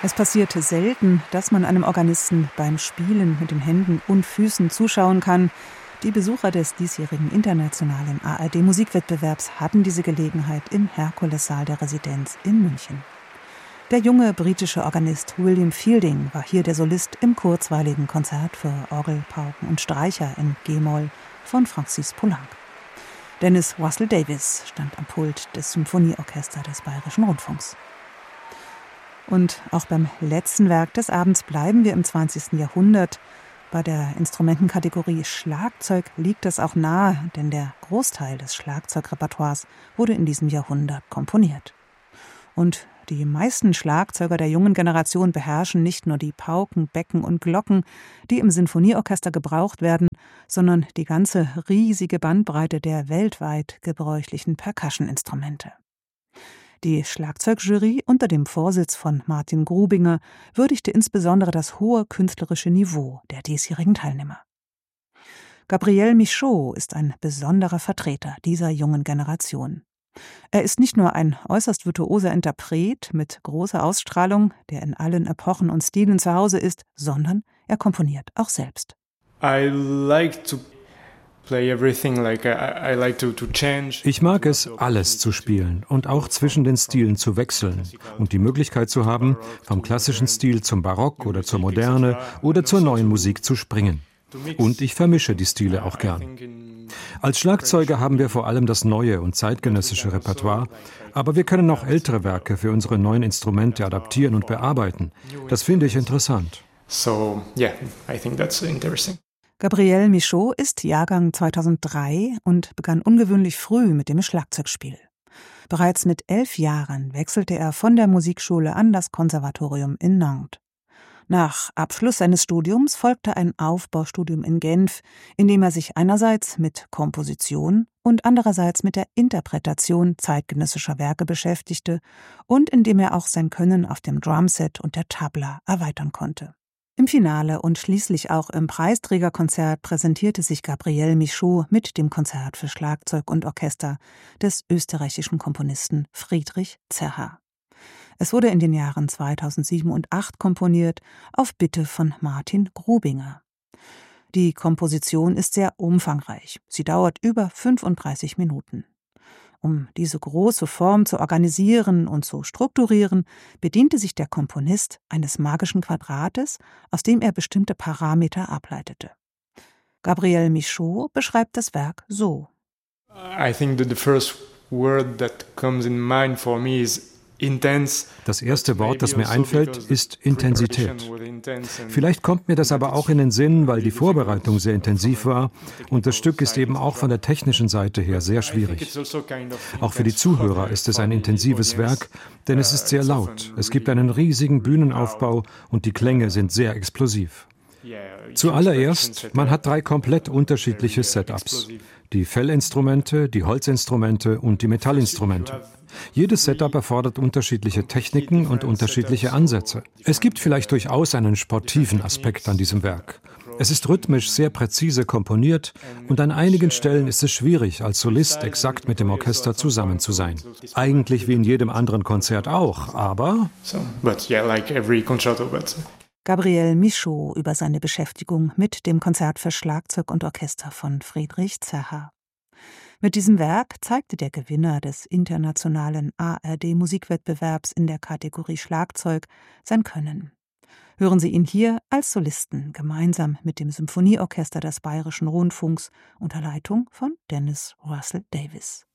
Es passiert selten, dass man einem Organisten beim Spielen mit den Händen und Füßen zuschauen kann. Die Besucher des diesjährigen internationalen ARD-Musikwettbewerbs hatten diese Gelegenheit im Herkulessaal der Residenz in München. Der junge britische Organist William Fielding war hier der Solist im kurzweiligen Konzert für Orgel, Pauken und Streicher in G-Moll von Francis Poulenc. Dennis Russell Davies stand am Pult des Symphonieorchesters des Bayerischen Rundfunks. Und auch beim letzten Werk des Abends bleiben wir im 20. Jahrhundert. Bei der Instrumentenkategorie Schlagzeug liegt es auch nahe, denn der Großteil des Schlagzeugrepertoires wurde in diesem Jahrhundert komponiert. Und die meisten Schlagzeuger der jungen Generation beherrschen nicht nur die Pauken, Becken und Glocken, die im Sinfonieorchester gebraucht werden, sondern die ganze riesige Bandbreite der weltweit gebräuchlichen Percussion-Instrumente. Die Schlagzeugjury unter dem Vorsitz von Martin Grubinger würdigte insbesondere das hohe künstlerische Niveau der diesjährigen Teilnehmer. Gabriel Michaud ist ein besonderer Vertreter dieser jungen Generation. Er ist nicht nur ein äußerst virtuoser Interpret mit großer Ausstrahlung, der in allen Epochen und Stilen zu Hause ist, sondern er komponiert auch selbst. Ich mag es, alles zu spielen und auch zwischen den Stilen zu wechseln und die Möglichkeit zu haben, vom klassischen Stil zum Barock oder zur Moderne oder zur neuen Musik zu springen. Und ich vermische die Stile auch gern. Als Schlagzeuger haben wir vor allem das neue und zeitgenössische Repertoire, aber wir können auch ältere Werke für unsere neuen Instrumente adaptieren und bearbeiten. Das finde ich interessant. Gabriel Michaud ist Jahrgang 2003 und begann ungewöhnlich früh mit dem Schlagzeugspiel. Bereits mit 11 Jahren wechselte er von der Musikschule an das Konservatorium in Nantes. Nach Abschluss seines Studiums folgte ein Aufbaustudium in Genf, in dem er sich einerseits mit Komposition und andererseits mit der Interpretation zeitgenössischer Werke beschäftigte und in dem er auch sein Können auf dem Drumset und der Tabla erweitern konnte. Im Finale und schließlich auch im Preisträgerkonzert präsentierte sich Gabriel Michaud mit dem Konzert für Schlagzeug und Orchester des österreichischen Komponisten Friedrich Zerha. Es wurde in den Jahren 2007 und 2008 komponiert, auf Bitte von Martin Grubinger. Die Komposition ist sehr umfangreich. Sie dauert über 35 Minuten. Um diese große Form zu organisieren und zu strukturieren, bediente sich der Komponist eines magischen Quadrates, aus dem er bestimmte Parameter ableitete. Gabriel Michaud beschreibt das Werk so. I think that the first word that comes in mind for me is intense. Das erste Wort, das mir einfällt, ist Intensität. Vielleicht kommt mir das aber auch in den Sinn, weil die Vorbereitung sehr intensiv war und das Stück ist eben auch von der technischen Seite her sehr schwierig. Auch für die Zuhörer ist es ein intensives Werk, denn es ist sehr laut. Es gibt einen riesigen Bühnenaufbau und die Klänge sind sehr explosiv. Zuallererst, man hat 3 komplett unterschiedliche Setups. Die Fellinstrumente, die Holzinstrumente und die Metallinstrumente. Jedes Setup erfordert unterschiedliche Techniken und unterschiedliche Ansätze. Es gibt vielleicht durchaus einen sportiven Aspekt an diesem Werk. Es ist rhythmisch sehr präzise komponiert und an einigen Stellen ist es schwierig, als Solist exakt mit dem Orchester zusammen zu sein. Eigentlich wie in jedem anderen Konzert auch, aber... Gabriel Michaud über seine Beschäftigung mit dem Konzert für Schlagzeug und Orchester von Friedrich Zerha. Mit diesem Werk zeigte der Gewinner des internationalen ARD-Musikwettbewerbs in der Kategorie Schlagzeug sein Können. Hören Sie ihn hier als Solisten gemeinsam mit dem Symphonieorchester des Bayerischen Rundfunks unter Leitung von Dennis Russell Davies.